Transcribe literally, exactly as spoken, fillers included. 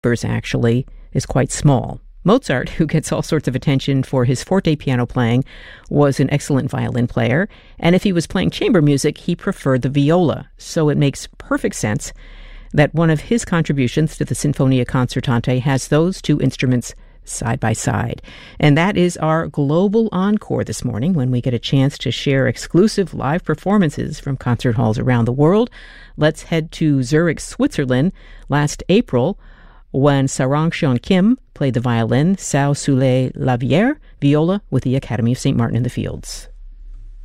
numbers, actually, is quite small. Mozart, who gets all sorts of attention for his forte piano playing, was an excellent violin player, and if he was playing chamber music, he preferred the viola. So it makes perfect sense that one of his contributions to the Sinfonia Concertante has those two instruments side by side. And that is our global encore this morning, when we get a chance to share exclusive live performances from concert halls around the world. Let's head to Zurich, Switzerland, last April, when Sarang Sean Kim played the violin, Sao Soleil Lavière, viola with the Academy of Saint Martin in the Fields.